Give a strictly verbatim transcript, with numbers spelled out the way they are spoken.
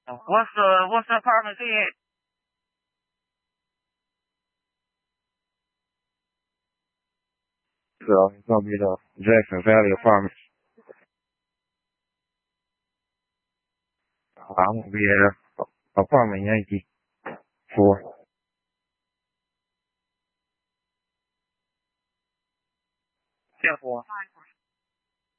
What's the what's the apartment said? So it's gonna be the Jackson Valley Apartments. I'm gonna be at apartment Yankee four. Yeah, four.